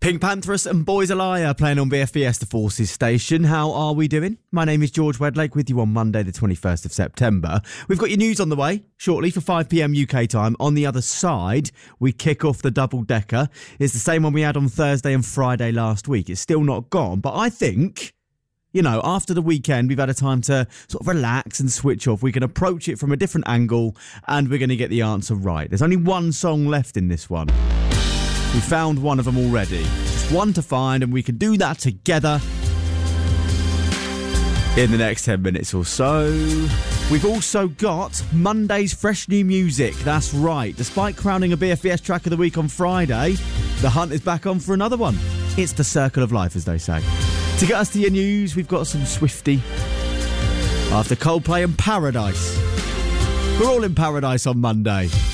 Pink Pantheress and Boys a Liar playing on BFBS, the Forces station. How are we doing? My name is George Wedlake with you on Monday the 21st of September. We've got your news on the way shortly for 5pm UK time. On the other side, we kick off the double-decker. It's the same one we had on Thursday and Friday last week. It's still not gone, but I think, you know, after the weekend, we've had a time to sort of relax and switch off. We can approach it from a different angle and we're going to get the answer right. There's only one song left in this one. We found one of them already. Just one to find, and we can do that together in the next 10 minutes or so. We've also got Monday's fresh new music. That's right. Despite crowning a BFBS track of the week on Friday, the hunt is back on for another one. It's the circle of life, as they say. To get us to your news, we've got some Swiftie after Coldplay and Paradise. We're all in paradise on Monday.